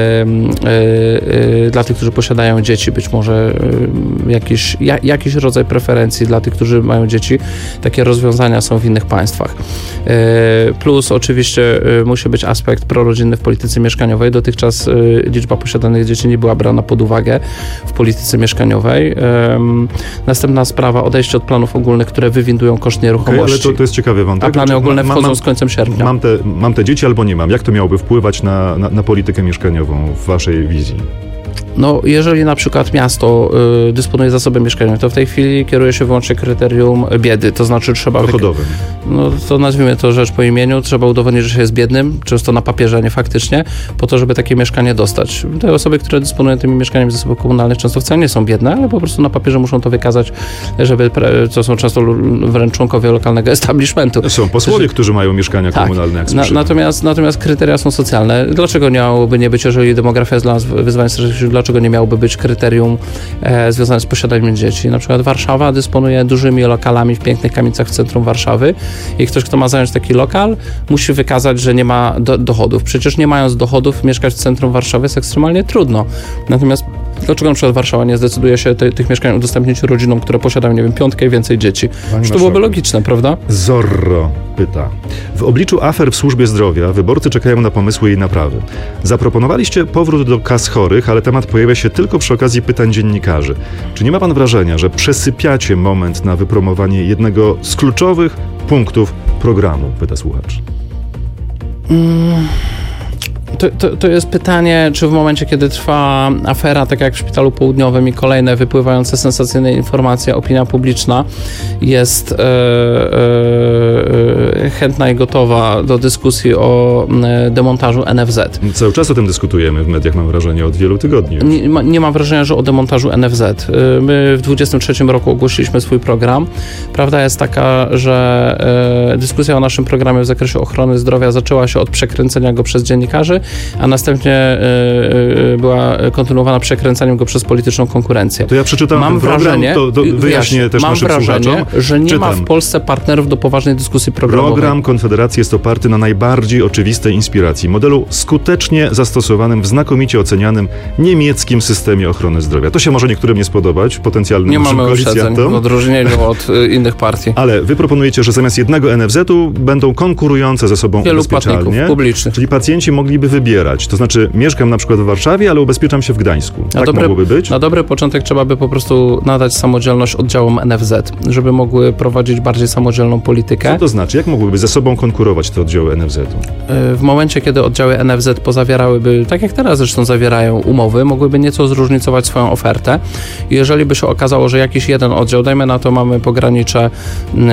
y, y, dla tych, którzy posiadają dzieci, być może y, jakiś, ja, jakiś rodzaj preferencji dla tych, którzy mają dzieci. Takie rozwiązania są w innych państwach. Plus oczywiście musi być aspekt prorodzinny w polityce mieszkaniowej. Dotychczas liczba posiadanych dzieci nie była brana pod uwagę w polityce mieszkaniowej. Następna sprawa, odejście od planów ogólnych, które wywindują koszt nieruchomości. Okay, ale to, to jest ciekawy wątek. A plany ogólne ma, wchodzą mam, z końcem sierpnia. Mam te, mam te dzieci albo nie mam. Jak to miałoby wpływać na, na, na politykę mieszkaniową w waszej wizji? No, jeżeli na przykład miasto y, dysponuje zasobem mieszkaniowym, to w tej chwili kieruje się wyłącznie kryterium biedy, to znaczy trzeba... Dochodowym. Wyk- no, to nazwijmy to rzecz po imieniu, trzeba udowodnić, że się jest biednym, często na papierze, a nie faktycznie, po to, żeby takie mieszkanie dostać. Te osoby, które dysponują tymi mieszkaniami zasobów komunalnych, często wcale nie są biedne, ale po prostu na papierze muszą to wykazać, żeby, to są często wręcz członkowie lokalnego establishmentu. Są posłowie, którzy mają mieszkania tak. komunalne, jak Na, natomiast, natomiast kryteria są socjalne. Dlaczego nie miałoby nie być, jeżeli demografia jest dla nas wyzwaniem strategicznym, dlaczego nie miałoby być kryterium e, związane z posiadaniem dzieci? Na przykład Warszawa dysponuje dużymi lokalami w pięknych kamienicach w centrum Warszawy i ktoś, kto ma zająć taki lokal, musi wykazać, że nie ma do, dochodów. Przecież nie mając dochodów mieszkać w centrum Warszawy jest ekstremalnie trudno. Natomiast dlaczego na przykład Warszawa nie zdecyduje się te, tych mieszkań udostępnić rodzinom, które posiadają, nie wiem, piątkę i więcej dzieci? Czy to byłoby logiczne, prawda? Zorro pyta. W obliczu afer w służbie zdrowia wyborcy czekają na pomysły i naprawy. Zaproponowaliście powrót do kas chorych, ale temat pojawia się tylko przy okazji pytań dziennikarzy. Czy nie ma pan wrażenia, że przesypiacie moment na wypromowanie jednego z kluczowych punktów programu? Pyta słuchacz. Mm. To, to, to jest pytanie, czy w momencie, kiedy trwa afera, tak jak w Szpitalu Południowym i kolejne wypływające sensacyjne informacje, opinia publiczna jest e, e, chętna i gotowa do dyskusji o e, demontażu N F Z. Cały czas o tym dyskutujemy w mediach, mam wrażenie, od wielu tygodni. Nie, ma, nie mam wrażenia, że o demontażu N F Z. My w dwudziestym trzecim roku ogłosiliśmy swój program. Prawda jest taka, że e, dyskusja o naszym programie w zakresie ochrony zdrowia zaczęła się od przekręcenia go przez dziennikarzy, a następnie y, y, była kontynuowana przekręcaniem go przez polityczną konkurencję. To ja przeczytam mam ten program, wrażenie, to, to wyjaśnię też mam naszym wrażenie, słuchaczom. że nie Czytam. ma w Polsce partnerów do poważnej dyskusji programowej. Program Konfederacji jest oparty na najbardziej oczywistej inspiracji, modelu skutecznie zastosowanym w znakomicie ocenianym niemieckim systemie ochrony zdrowia. To się może niektórym nie spodobać, potencjalnym nie naszym mamy koalicjantom. oszczędzeń w odróżnieniu od y, innych partii. Ale wy proponujecie, że zamiast jednego N F Z-u będą konkurujące ze sobą Wielu ubezpieczalnie, płatników publicznych. czyli pacjenci mogliby wybierać. To znaczy mieszkam na przykład w Warszawie, ale ubezpieczam się w Gdańsku. Tak dobre, mogłoby być? Na dobry początek trzeba by po prostu nadać samodzielność oddziałom N F Z, żeby mogły prowadzić bardziej samodzielną politykę. Co to znaczy? Jak mogłyby ze sobą konkurować te oddziały N F Z-u? W momencie, kiedy oddziały N F Z pozawierałyby, tak jak teraz zresztą zawierają umowy, mogłyby nieco zróżnicować swoją ofertę. I jeżeli by się okazało, że jakiś jeden oddział, dajmy na to, mamy pogranicze, yy,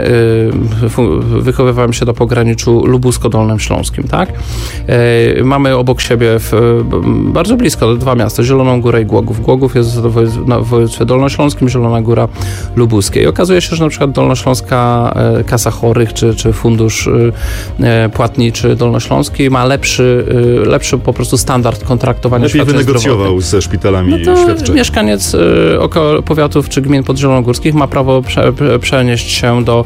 yy, wychowywałem się do pograniczu lubusko-dolnym śląskim, tak? Yy, mamy obok siebie w, bardzo blisko dwa miasta, Zieloną Górę i Głogów. Głogów jest w województwie dolnośląskim, Zielona Góra lubuskie. I okazuje się, że na przykład Dolnośląska Kasa Chorych, czy, czy Fundusz Płatniczy Dolnośląski ma lepszy, lepszy po prostu standard kontraktowania Lepiej świadczeń wynegocjował zdrowotnych. ze szpitalami No to świadczenia. mieszkaniec około powiatów czy gmin podzielonogórskich ma prawo prze, przenieść się do,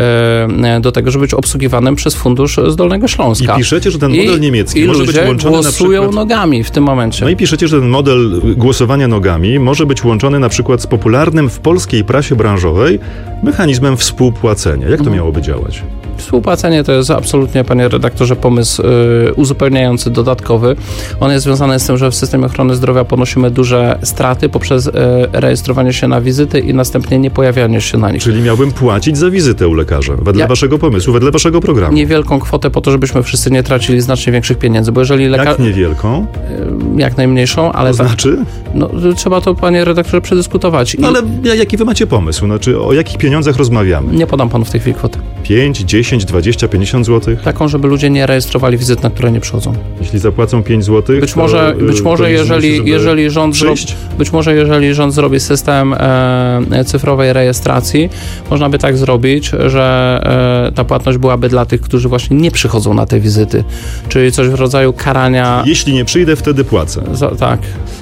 do tego, żeby być obsługiwanym przez Fundusz z Dolnego Śląska. I piszecie, że ten model I, niemiecki i może ludzie być łączony głosują na przykład... nogami w tym momencie. No i piszecie, że ten model głosowania nogami może być łączony na przykład z popularnym w polskiej prasie branżowej mechanizmem współpłacenia. Jak to Mhm. miałoby działać? Współpłacenie to jest absolutnie, panie redaktorze, pomysł y, uzupełniający, dodatkowy. On jest związany z tym, że w systemie ochrony zdrowia ponosimy duże straty poprzez y, rejestrowanie się na wizyty i następnie nie pojawianie się na nich. Czyli miałbym płacić za wizytę u lekarza, wedle Ja- waszego pomysłu, wedle waszego programu. Niewielką kwotę po to, żebyśmy wszyscy nie tracili znacznie większych pieniędzy, bo jeżeli lekarz... Jak niewielką? Jak najmniejszą, ale... To znaczy? No, trzeba to, panie redaktorze, przedyskutować. I No ale jaki wy macie pomysł? Znaczy, o jakich pieniądzach rozmawiamy? nie podam panu w tej chwili kwoty. pięć, dziesięć, dwadzieścia, pięćdziesiąt złotych? Taką, żeby ludzie nie rejestrowali wizyt, na które nie przychodzą. Jeśli zapłacą pięć złotych, Być to, może, być y, może to nic jeżeli, musi, żeby jeżeli rząd zro... przyjść? być może jeżeli rząd zrobi system e, cyfrowej rejestracji, można by tak zrobić, że e, ta płatność byłaby dla tych, którzy właśnie nie przychodzą na te wizyty. Czyli coś w rodzaju karania. Jeśli nie przyjdę, wtedy płacę. Za, tak.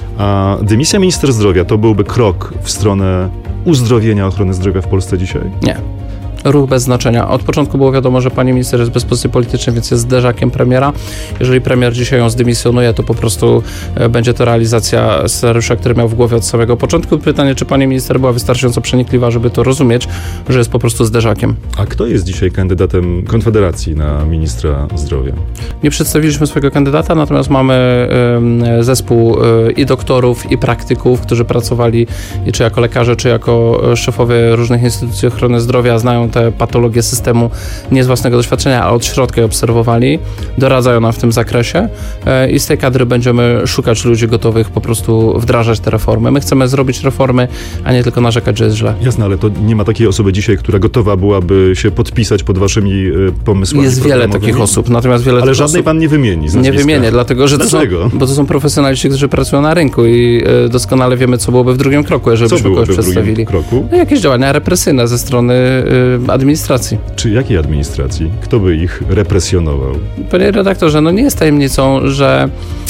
A dymisja minister zdrowia to byłby krok w stronę uzdrowienia ochrony zdrowia w Polsce dzisiaj? Nie. Ruch bez znaczenia. Od początku było wiadomo, że pani minister jest bez pozycji politycznej, więc jest zderzakiem premiera. Jeżeli premier dzisiaj ją zdymisjonuje, to po prostu e, będzie to realizacja scenariusza, który miał w głowie od samego początku. Pytanie, czy pani minister była wystarczająco przenikliwa, żeby to rozumieć, że jest po prostu zderzakiem. A kto jest dzisiaj kandydatem Konfederacji na ministra zdrowia? Nie przedstawiliśmy swojego kandydata, natomiast mamy e, zespół e, i doktorów, i praktyków, którzy pracowali i czy jako lekarze, czy jako szefowie różnych instytucji ochrony zdrowia, znają te patologie systemu nie z własnego doświadczenia, ale od środka je obserwowali, doradzają nam w tym zakresie e, i z tej kadry będziemy szukać ludzi gotowych po prostu wdrażać te reformy. My chcemy zrobić reformy, a nie tylko narzekać, że jest źle. Jasne, ale to nie ma takiej osoby dzisiaj, która gotowa byłaby się podpisać pod waszymi y, pomysłami. Jest wiele programowymi? takich osób, natomiast wiele Ale tych żadnej osób pan nie wymieni z nie nazwiska. wymienię, dlatego że to są, Dlaczego? bo to są profesjonaliści, którzy pracują na rynku i e, doskonale wiemy, co byłoby w drugim kroku, jeżeli Co byśmy byłoby kogoś w drugim przedstawili. kroku? No, jakieś działania represyjne ze strony e, administracji. Czy jakiej administracji? Kto by ich represjonował? Panie redaktorze, no nie jest tajemnicą, że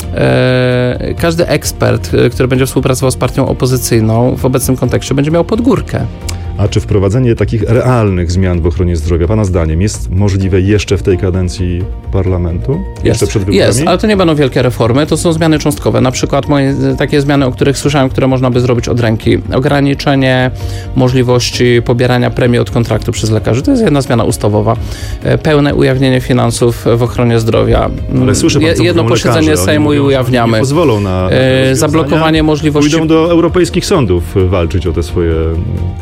e, każdy ekspert, e, który będzie współpracował z partią opozycyjną w obecnym kontekście, będzie miał podgórkę. A czy wprowadzenie takich realnych zmian w ochronie zdrowia, pana zdaniem, jest możliwe jeszcze w tej kadencji parlamentu? Jeszcze przed wyborami? Jest, ale to nie będą wielkie reformy, to są zmiany cząstkowe. Na przykład moje, takie zmiany, o których słyszałem, które można by zrobić od ręki. Ograniczenie możliwości pobierania premii od kontraktu przez lekarzy. To jest jedna zmiana ustawowa. Pełne ujawnienie finansów w ochronie zdrowia. Ale słyszę pan, co Jedno mówią posiedzenie lekarze. Sejmu Oni i mówią, że ujawniamy. Nie pozwolą na, na te E, rozwiązania. zablokowanie możliwości... Pójdą do europejskich sądów walczyć o te swoje... o wiedzę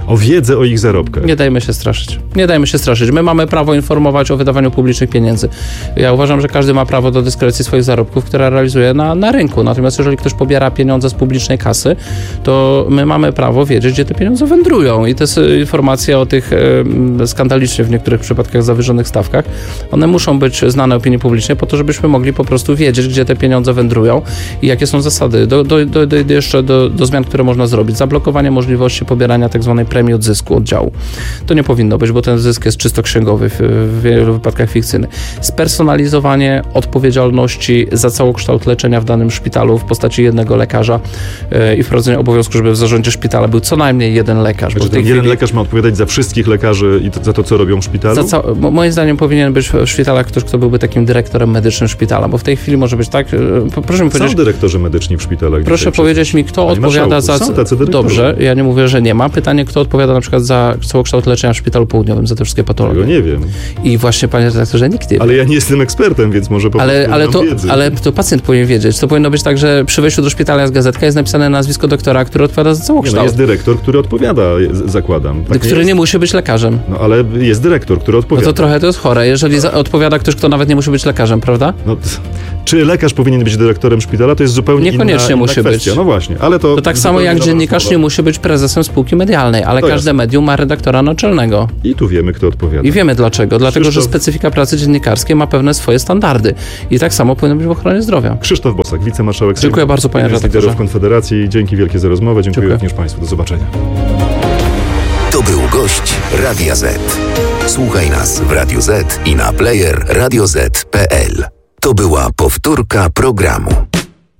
wiedzę o ich zarobkach. Nie dajmy się straszyć. Nie dajmy się straszyć. My mamy prawo informować o wydawaniu publicznych pieniędzy. Ja uważam, że każdy ma prawo do dyskrecji swoich zarobków, które realizuje na, na rynku. Natomiast jeżeli ktoś pobiera pieniądze z publicznej kasy, to my mamy prawo wiedzieć, gdzie te pieniądze wędrują. I te informacje o tych e, skandalicznie w niektórych przypadkach zawyżonych stawkach, one muszą być znane opinii publicznej po to, żebyśmy mogli po prostu wiedzieć, gdzie te pieniądze wędrują i jakie są zasady. Do, do, do, do, jeszcze do, do zmian, które można zrobić. Zablokowanie możliwości pobierania tak zwanej premii od zysku od działu. To nie powinno być, bo ten zysk jest czysto księgowy, w, w wielu wypadkach fikcyjny. Spersonalizowanie odpowiedzialności za całokształt leczenia w danym szpitalu w postaci jednego lekarza yy, i wprowadzenie obowiązku, żeby w zarządzie szpitala był co najmniej jeden lekarz. Znaczy, ten jeden chwili... lekarz ma odpowiadać za wszystkich lekarzy i to, za to, co robią w szpitalu? Za ca... Moim zdaniem powinien być w szpitalach ktoś, kto byłby takim dyrektorem medycznym szpitala, bo w tej chwili może być tak... Yy, proszę mi powiedzieć... Są dyrektorzy medyczni w szpitalach. Proszę powiedzieć mi, kto Panie odpowiada za... Są tacy dyrektorzy. Dobrze, ja nie mówię, że nie ma. Pytanie, kto odpowiada na przykład za całokształt leczenia w szpitalu południowym, za te wszystkie patologie. Tego nie wiem. I właśnie, panie redaktorze, nikt nie wie. Ale ja nie jestem ekspertem, więc może po prostu ale, ale, to, wiedzy. ale to pacjent powinien wiedzieć. To powinno być tak, że przy wejściu do szpitala jest gazetka, jest napisane nazwisko doktora, który odpowiada za całokształt. Nie, no jest dyrektor, który odpowiada, zakładam. Tak który nie, nie musi być lekarzem. No ale jest dyrektor, który odpowiada. No to trochę to jest chore, jeżeli za, odpowiada ktoś, kto nawet nie musi być lekarzem, prawda? No, czy lekarz powinien być dyrektorem szpitala, to jest zupełnie Niekoniecznie inna, inna musi kwestia. być. No właśnie, ale to... To tak samo jak dziennikarz nie musi być prezesem spółki medialnej, ale to każde jest. medium ma redaktora naczelnego. I tu wiemy, kto odpowiada. I wiemy dlaczego. Dlatego, Krzysztof... że specyfika pracy dziennikarskiej ma pewne swoje standardy. I tak samo powinno być w ochronie zdrowia. Krzysztof Bosak, wicemarszałek Sejmu. Dziękuję bardzo, panie redaktorze. Liderów Konfederacji. Dzięki wielkie za rozmowę. Dziękuję, Dziękuję również państwu. Do zobaczenia. To był gość Radia Z. Słuchaj nas w Radio Z i na player radio zet kropka pe el. To była powtórka programu.